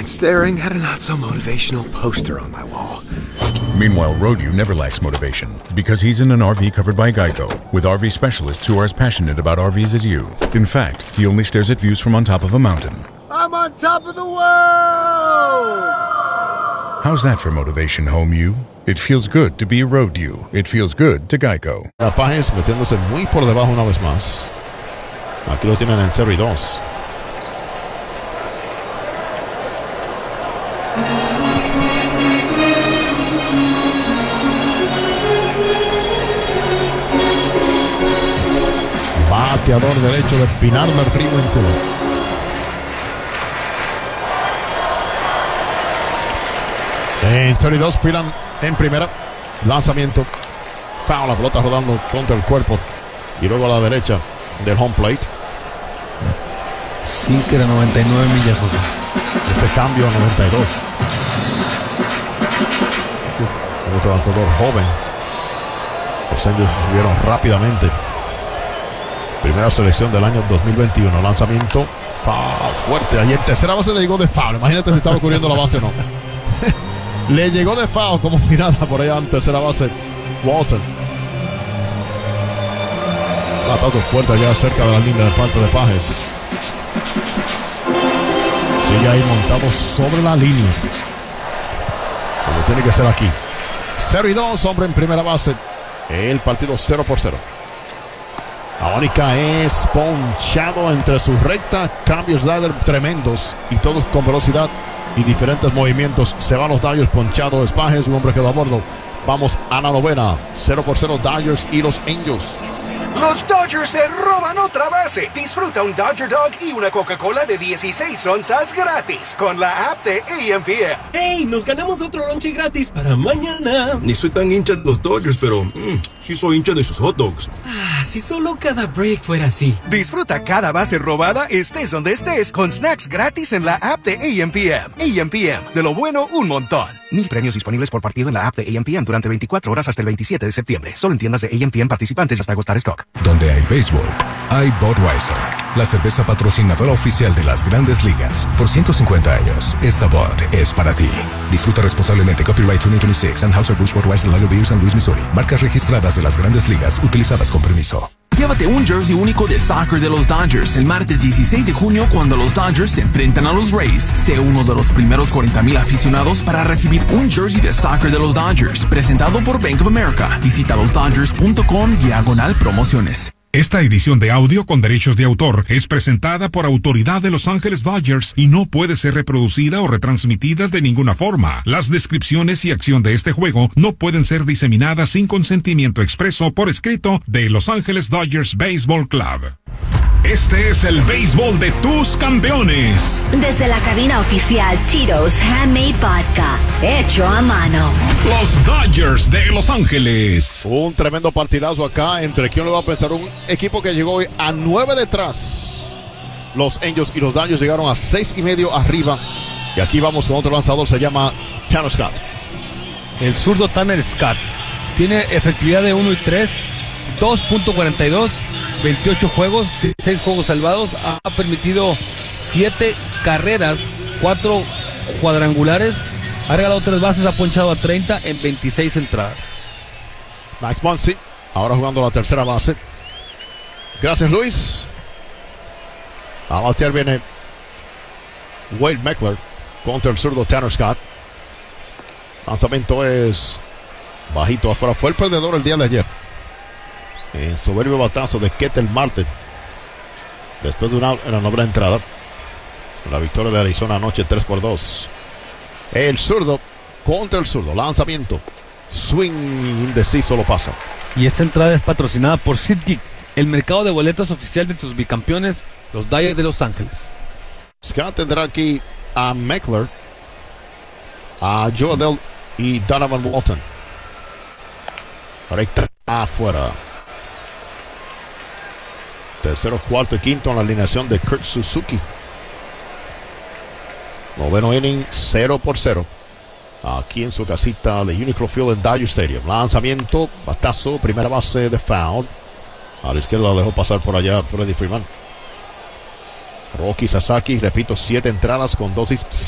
and staring at a not-so-motivational poster on my wall. Meanwhile, Rodeo never lacks motivation because he's in an RV covered by Geico with RV specialists who are as passionate about RVs as you. In fact, he only stares at views from on top of a mountain. I'm on top of the world! How's that for motivation, home you? It feels good to be Rodeo. It feels good to Geico. Páez metiéndose muy por debajo una vez más. Aquí lo tienen en 0-2. Bateador derecho de Pinar del Río en Cuba. En 0-2, Freeland en primera. Lanzamiento. Foul, la pelota rodando contra el cuerpo. Y luego a la derecha del home plate. Sí, que era 99 millas, José. Ese cambio a 92. Otro lanzador joven. Los Angels subieron rápidamente. Primera selección del año 2021. Lanzamiento fuerte. Ayer tercera base le llegó de foul. Imagínate si estaba cubriendo la base o no. Le llegó de foul como mirada por allá en tercera base. Walton. Batazo fuerte allá cerca de la línea de parte de Páez. Sigue ahí montado sobre la línea. Como tiene que ser aquí. 0-2, hombre en primera base. El partido 0-0. Aónica es ponchado entre su recta. Cambios de tremendos. Y todos con velocidad y diferentes movimientos. Se van los Dodgers, ponchado es Páez. Un hombre quedó a bordo. Vamos a la novena. 0-0 Dodgers y los Angels. Los Dodgers se roban otra base. Disfruta un Dodger Dog y una Coca-Cola de 16 onzas gratis con la app de AM/PM. ¡Hey! Nos ganamos otro lonche gratis para mañana. Ni soy tan hincha de los Dodgers, pero sí soy hincha de sus hot dogs. Ah, si solo cada break fuera así. Disfruta cada base robada, estés donde estés, con snacks gratis en la app de AM/PM. AM/PM, de lo bueno, un montón. 1000 premios disponibles por partido en la app de AM/PM durante 24 horas hasta el 27 de septiembre. Solo en tiendas de AM/PM participantes hasta agotar stock. Donde hay béisbol, hay Budweiser, la cerveza patrocinadora oficial de las Grandes Ligas. Por 150 años, esta Bud es para ti. Disfruta responsablemente. Copyright 2026, Anheuser-Busch Budweiser Lager Beer, San Luis, Missouri. Marcas registradas de las Grandes Ligas, utilizadas con permiso. Llévate un jersey único de soccer de los Dodgers el martes 16 de junio cuando los Dodgers se enfrentan a los Rays. Sé uno de los primeros 40,000 aficionados para recibir un jersey de soccer de los Dodgers, presentado por Bank of America. Visita losdodgers.com/promociones. Esta edición de audio con derechos de autor es presentada por Autoridad de Los Ángeles Dodgers y no puede ser reproducida o retransmitida de ninguna forma. Las descripciones y acción de este juego no pueden ser diseminadas sin consentimiento expreso por escrito de Los Ángeles Dodgers Baseball Club. Este es el béisbol de tus campeones. Desde la cabina oficial Tito's Handmade Vodka, hecho a mano. Los Dodgers de Los Ángeles. Un tremendo partidazo acá entre quién lo va a pensar. Un equipo que llegó hoy a 9 detrás. Los Angels y los Dodgers llegaron a 6.5 arriba. Y aquí vamos con otro lanzador, se llama Tanner Scott. El zurdo Tanner Scott tiene efectividad de 1-3, 2.42, 28 juegos, 6 juegos salvados. Ha permitido 7 carreras, 4 cuadrangulares. Ha regalado 3 bases, ha ponchado a 30 en 26 entradas. Max Muncy, ahora jugando la tercera base. Gracias, Luis. A batear viene Wade Meckler contra el zurdo Tanner Scott. Lanzamiento es bajito afuera. Fue el perdedor el día de ayer. En soberbio batazo de Ketel Marte. Después de una novena entrada. La victoria de Arizona anoche 3-2. El zurdo contra el zurdo. Lanzamiento. Swing indeciso lo pasa. Y esta entrada es patrocinada por SeatGeek, el mercado de boletos oficial de tus bicampeones, los Dodgers de Los Ángeles. Scott tendrá aquí a Meckler, a Joe Adell y Donovan Walton. Recta afuera. Tercero, cuarto y quinto en la alineación de Kurt Suzuki. Noveno inning, 0-0. Aquí en su casita de Unicro Field en Dodger Stadium. Lanzamiento, batazo, primera base de foul. A la izquierda la dejó pasar por allá Freddie Freeman. Roki Sasaki, repito, 7 entradas con dosis